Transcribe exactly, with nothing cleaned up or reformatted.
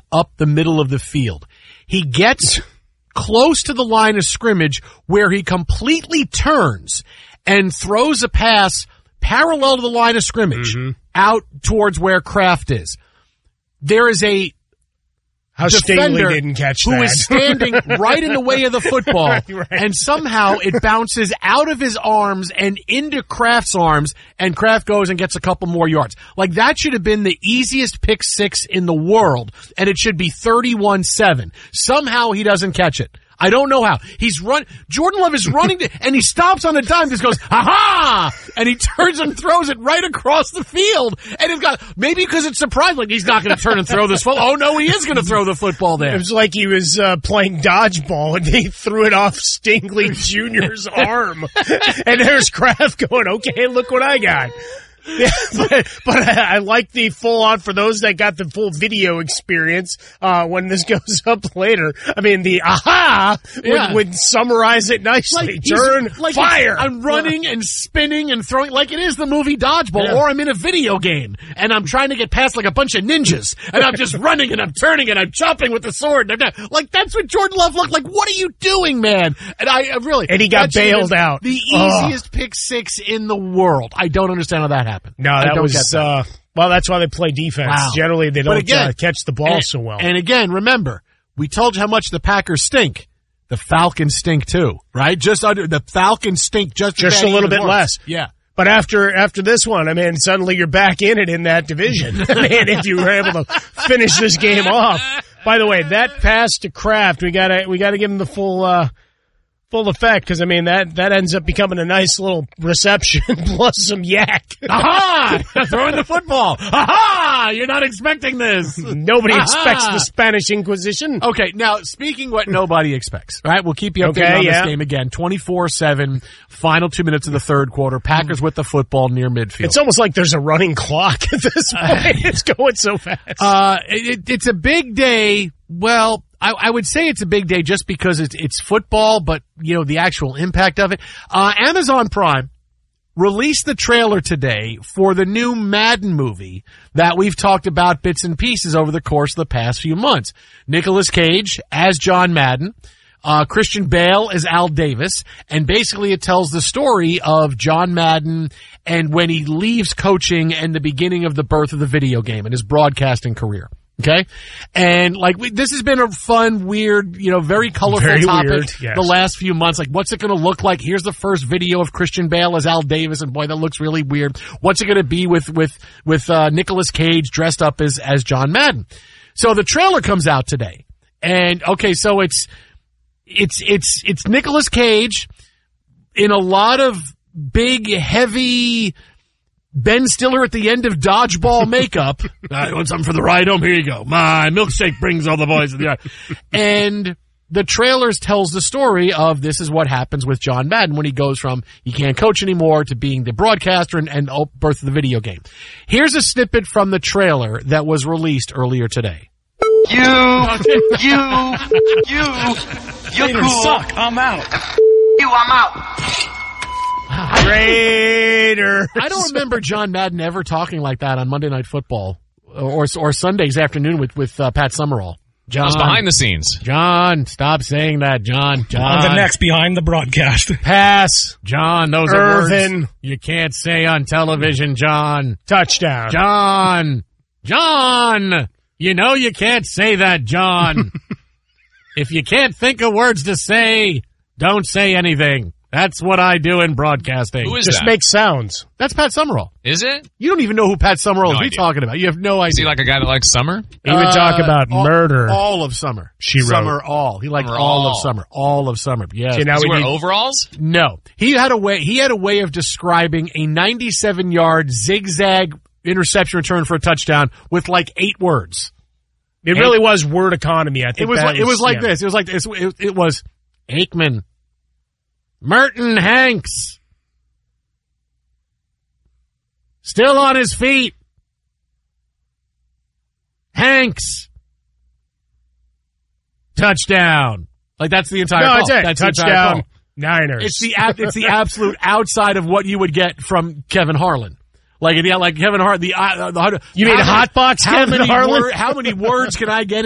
up the middle of the field. He gets close to the line of scrimmage where he completely turns and throws a pass parallel to the line of scrimmage mm-hmm. out towards where Kraft is. There is a How Stingley didn't catch who that. is standing right in the way of the football, right, right. and somehow it bounces out of his arms and into Kraft's arms, and Kraft goes and gets a couple more yards. Like, that should have been the easiest pick six in the world, and it should be thirty-one seven. Somehow he doesn't catch it. I don't know how. He's run. Jordan Love is running, to, and he stops on a dime. Just goes, ha-ha! And he turns and throws it right across the field. And it's got, maybe because it's surprising, like he's not going to turn and throw this football. Oh no, he is going to throw the football there. It was like he was uh, playing dodgeball, and he threw it off Stingley Junior's arm. And there's Kraft going, okay, look what I got. Yeah, but, but I, I like the full on for those that got the full video experience, uh, when this goes up later. I mean, the aha yeah. would, would summarize it nicely. Like Turn, like fire. I'm running and spinning and throwing like it is the movie Dodgeball, yeah. or I'm in a video game and I'm trying to get past like a bunch of ninjas and I'm just running and I'm turning and I'm chopping with the sword. And I'm like, that's what Jordan Love looked like. What are you doing, man? And I, I really, and he got bailed out. The easiest oh. pick six in the world. I don't understand how that happened. No, that was, that. uh, well, that's why they play defense. Wow. Generally, they don't again, uh, catch the ball and, so well. And again, remember, we told you how much the Packers stink. The Falcons stink too, right? Just under, the Falcons stink just, just a little bit worse. less. Yeah. But after, after this one, I mean, suddenly you're back in it in that division. I mean, if you were able to finish this game off. By the way, that pass to Kraft, we gotta, we gotta give him the full, uh, full effect, because, I mean, that, that ends up becoming a nice little reception plus some yak. Aha! Throwing the football. Aha! You're not expecting this. Nobody Aha! expects the Spanish Inquisition. Okay, now, speaking what nobody expects, all right? We'll keep you updated okay, on yeah. this game again. twenty-four seven, final two minutes of the third quarter. Packers with the football near midfield. It's almost like there's a running clock at this point. It's going so fast. Uh, it, it's a big day. Well, I, I would say it's a big day just because it's, it's football, but, you know, the actual impact of it. Uh, Amazon Prime released the trailer today for the new Madden movie that we've talked about bits and pieces over the course of the past few months. Nicolas Cage as John Madden, uh, Christian Bale as Al Davis, and basically it tells the story of John Madden and when he leaves coaching and the beginning of the birth of the video game and his broadcasting career. Okay? And, like, we, this has been a fun, weird, you know, very colorful very topic weird, yes. the last few months. Like, what's it going to look like? Here's the first video of Christian Bale as Al Davis, and boy, that looks really weird. What's it going to be with, with, with, uh, Nicolas Cage dressed up as, as John Madden? So the trailer comes out today. And, okay, so it's, it's, it's, it's Nicolas Cage in a lot of big, heavy, Ben Stiller at the end of Dodgeball makeup. I want something for the ride home. Here you go. My milkshake brings all the boys to the yard. And the trailers tells the story of this is what happens with John Madden when he goes from he can't coach anymore to being the broadcaster and, and oh, birth of the video game. Here's a snippet from the trailer that was released earlier today. You, you, you, you're Raiders cool. suck. I'm out. You, I'm out. Raiders. I don't remember John Madden ever talking like that on Monday Night Football or or Sundays afternoon with with uh, Pat Summerall. John, That was behind the scenes. John, stop saying that, John. John. On the next behind the broadcast. Pass. John, those Irvin. are words you can't say on television, John. Touchdown. John. John. You know you can't say that, John. If you can't think of words to say, don't say anything. That's what I do in broadcasting. Who is Just that? make sounds. That's Pat Summerall. Is it? You don't even know who Pat Summerall No is. What are you idea. talking about? You have no idea. Is he like a guy that likes summer? He would talk Uh, about all, murder. All of summer. She wrote. Summer all. He liked Summer all all. of summer. All of summer. Yes. Okay, now Does he we wear need- overalls? No. He had a way he had a way of describing a ninety-seven yard zigzag interception return for a touchdown with like eight words. It really was word economy. I think It was that like, it was like yeah. this. It was like this. It, it was Aikman, Merton Hanks, still on his feet. Hanks, touchdown. Like that's the entire No, call. that's it. That's the entire Touchdown. call. Niners. It's the ab- it's the absolute outside of what you would get from Kevin Harlan. Like yeah, like Kevin Hart. The, uh, the You mean how many- hotbox how Kevin many Harlan? wor- how many words can I get